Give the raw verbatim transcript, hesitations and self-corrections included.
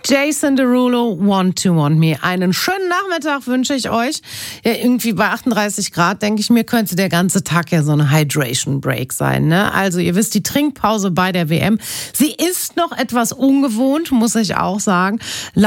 Jason Derulo, Want to Want Me. Einen schönen Nachmittag wünsche ich euch. Ja, irgendwie bei achtunddreißig Grad, denke ich mir, könnte der ganze Tag ja so eine Hydration Break sein, ne? Also ihr wisst, die Trinkpause bei der W M, sie ist noch etwas ungewohnt, muss ich auch sagen.